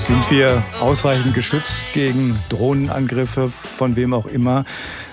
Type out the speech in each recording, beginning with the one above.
Sind wir ausreichend geschützt gegen Drohnenangriffe von wem auch immer?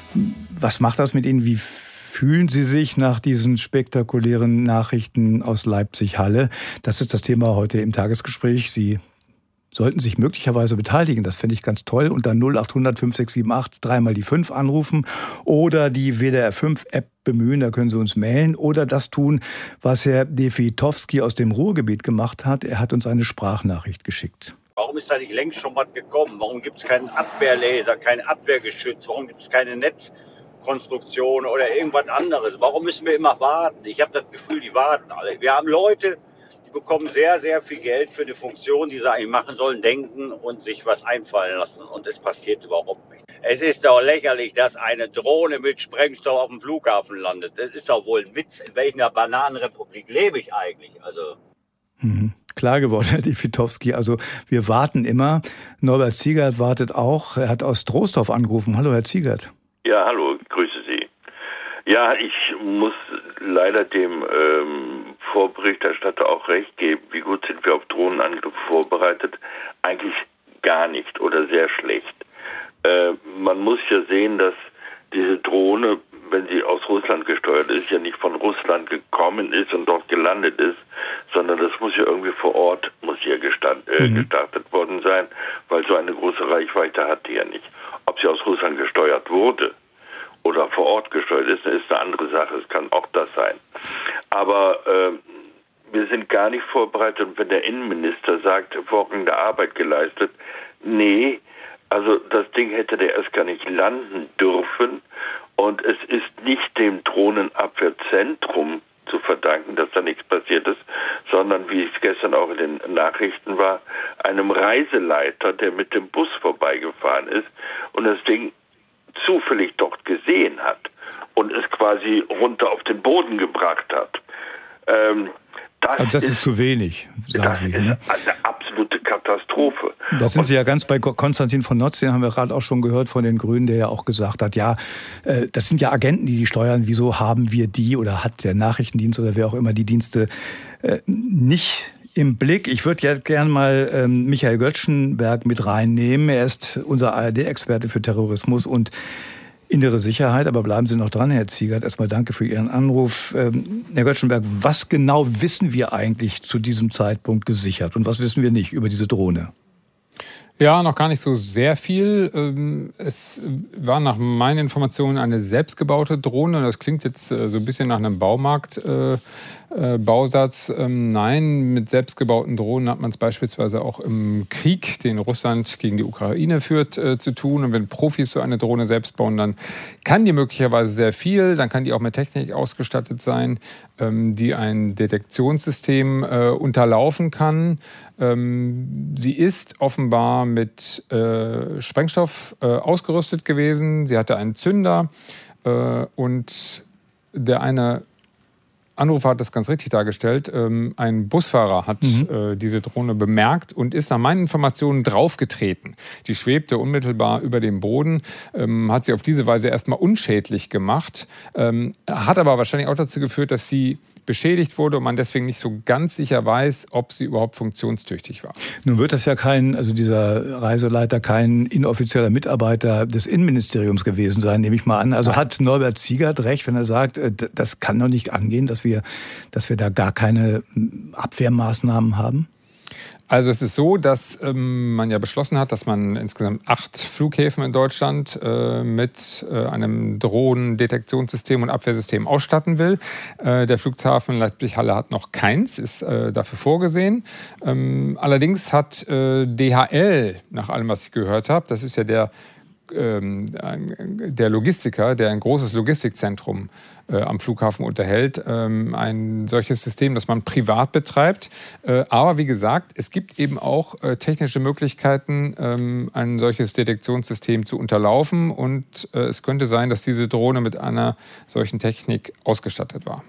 Was macht das mit Ihnen? Wie fühlen Sie sich nach diesen spektakulären Nachrichten aus Leipzig-Halle? Das ist das Thema heute im Tagesgespräch. Sie sollten sich möglicherweise beteiligen. Das fände ich ganz toll. Unter 0800 5678 dreimal die 5 anrufen oder die WDR 5 App bemühen. Da können Sie uns mailen oder das tun, was Herr Defitowski aus dem Ruhrgebiet gemacht hat. Er hat uns eine Sprachnachricht geschickt. Warum ist da nicht längst schon was gekommen? Warum gibt es keinen Abwehrlaser, kein Abwehrgeschütz? Warum gibt es keine Netzkonstruktion oder irgendwas anderes? Warum müssen wir immer warten? Ich habe das Gefühl, die warten alle. Wir haben Leute, die bekommen sehr, sehr viel Geld für eine Funktion, die sie eigentlich machen sollen, denken und sich was einfallen lassen. Und es passiert überhaupt nicht. Es ist doch lächerlich, dass eine Drohne mit Sprengstoff auf dem Flughafen landet. Das ist doch wohl ein Witz. In welcher Bananenrepublik lebe ich eigentlich? Also. Klar geworden, Herr Defitowski. Also wir warten immer. Norbert Ziegert wartet auch. Er hat aus Troisdorf angerufen. Hallo, Herr Ziegert. Ja, hallo, grüße Sie. Ja, ich muss leider dem Vorberichterstatter auch recht geben. Wie gut sind wir auf Drohnenangriffe vorbereitet? Eigentlich gar nicht oder sehr schlecht. Man muss ja sehen, dass diese Drohne, wenn sie aus Russland gesteuert ist, ja nicht von Russland gekommen ist und dort gelandet ist, sondern das muss ja irgendwie vor Ort, gestartet worden sein, weil so eine große Reichweite hat die ja nicht. Ob sie aus Russland gesteuert wurde oder vor Ort gesteuert ist eine andere Sache. Es kann auch das sein. Aber wir sind gar nicht vorbereitet. Und wenn der Innenminister sagt, hervorragende Arbeit geleistet, nee, also das Ding hätte der erst gar nicht landen dürfen. Und es ist nicht dem Drohnenabwehrzentrum zu verdanken, dass da nichts passiert ist, sondern, wie es gestern auch in den Nachrichten war, einem Reiseleiter, der mit dem Bus vorbeigefahren ist und das Ding zufällig dort gesehen hat und es quasi runter auf den Boden gebracht hat. Das ist zu wenig, sagen Sie. Das ist eine absolute Katastrophe. Da sind Sie ja ganz bei Konstantin von Notz, den haben wir gerade auch schon gehört von den Grünen, der ja auch gesagt hat, ja, das sind ja Agenten, die steuern. Wieso haben wir die oder hat der Nachrichtendienst oder wer auch immer die Dienste nicht im Blick? Ich würde ja gerne mal Michael Göttschenberg mit reinnehmen. Er ist unser ARD-Experte für Terrorismus und innere Sicherheit, aber bleiben Sie noch dran, Herr Ziegert. Erstmal danke für Ihren Anruf. Herr Göttschenberg, was genau wissen wir eigentlich zu diesem Zeitpunkt gesichert und was wissen wir nicht über diese Drohne? Ja, noch gar nicht so sehr viel. Es war nach meinen Informationen eine selbstgebaute Drohne. Das klingt jetzt so ein bisschen nach einem Bausatz. Nein, mit selbstgebauten Drohnen hat man es beispielsweise auch im Krieg, den Russland gegen die Ukraine führt, zu tun. Und wenn Profis so eine Drohne selbst bauen, dann kann die möglicherweise sehr viel. Dann kann die auch mit Technik ausgestattet sein, die ein Detektionssystem unterlaufen kann. Sie ist offenbar mit Sprengstoff ausgerüstet gewesen. Sie hatte einen Zünder und der eine Anrufer hat das ganz richtig dargestellt. Ein Busfahrer hat diese Drohne bemerkt und ist nach meinen Informationen draufgetreten. Die schwebte unmittelbar über dem Boden, hat sie auf diese Weise erstmal unschädlich gemacht, hat aber wahrscheinlich auch dazu geführt, dass sie beschädigt wurde und man deswegen nicht so ganz sicher weiß, ob sie überhaupt funktionstüchtig war. Nun wird das ja dieser Reiseleiter kein inoffizieller Mitarbeiter des Innenministeriums gewesen sein, nehme ich mal an. Also hat Norbert Ziegert recht, wenn er sagt, das kann doch nicht angehen, dass wir da gar keine Abwehrmaßnahmen haben? Also es ist so, dass man ja beschlossen hat, dass man insgesamt 8 Flughäfen in Deutschland mit einem Drohnendetektionssystem und Abwehrsystem ausstatten will. Der Flughafen Leipzig-Halle hat noch keins, ist dafür vorgesehen. Allerdings hat DHL, nach allem, was ich gehört habe, das ist ja der Logistiker, der ein großes Logistikzentrum am Flughafen unterhält, ein solches System, das man privat betreibt. Aber wie gesagt, es gibt eben auch technische Möglichkeiten, ein solches Detektionssystem zu unterlaufen. Und es könnte sein, dass diese Drohne mit einer solchen Technik ausgestattet war.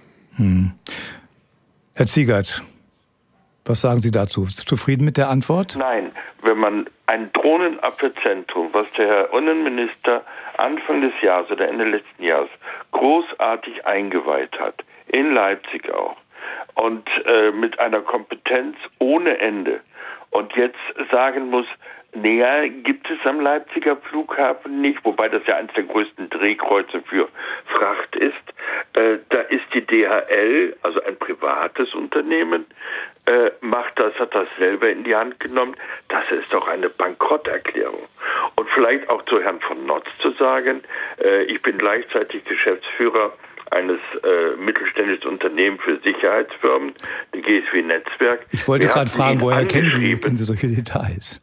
Herr Ziegert, was sagen Sie dazu? Zufrieden mit der Antwort? Nein, wenn man ein Drohnenabwehrzentrum, was der Herr Innenminister Anfang des Jahres oder Ende letzten Jahres großartig eingeweiht hat, in Leipzig auch, und mit einer Kompetenz ohne Ende und jetzt sagen muss, näher gibt es am Leipziger Flughafen nicht, wobei das ja eines der größten Drehkreuze für Fracht ist. Da ist die DHL, also ein privates Unternehmen, hat das selber in die Hand genommen. Das ist doch eine Bankrotterklärung. Und vielleicht auch zu Herrn von Notz zu sagen, ich bin gleichzeitig Geschäftsführer eines mittelständischen Unternehmens für Sicherheitsfirmen, die GSW Netzwerk. Ich wollte gerade fragen, woher kennen Sie solche Details?